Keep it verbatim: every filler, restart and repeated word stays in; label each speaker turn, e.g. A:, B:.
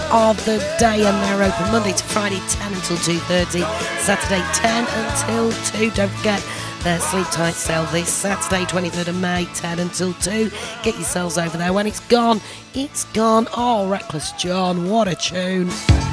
A: of the day, and they're open Monday to Friday ten until two thirty, Saturday ten until two. Don't forget their Sleep Tight sale this Saturday, twenty-third of May, ten until two. Get yourselves over there. When it's gone, it's gone. Oh, Reckless John, what a tune.